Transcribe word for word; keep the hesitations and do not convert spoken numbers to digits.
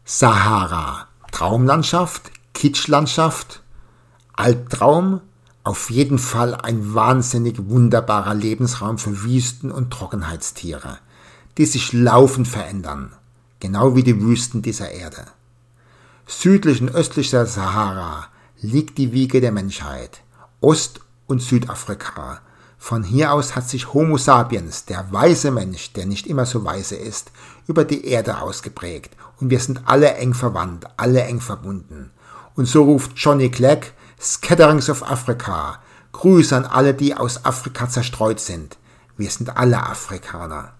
Sahara, Traumlandschaft, Kitschlandschaft, Albtraum, auf jeden Fall ein wahnsinnig wunderbarer Lebensraum für Wüsten- und Trockenheitstiere, die sich laufend verändern, genau wie die Wüsten dieser Erde. Südlich und östlich der Sahara liegt die Wiege der Menschheit, Ost- und Südafrika. Von hier aus hat sich Homo sapiens, der weise Mensch, der nicht immer so weise ist, über die Erde ausgeprägt und wir sind alle eng verwandt, alle eng verbunden. Und so ruft Johnny Clegg, Scatterings of Africa, Grüße an alle, die aus Afrika zerstreut sind. Wir sind alle Afrikaner.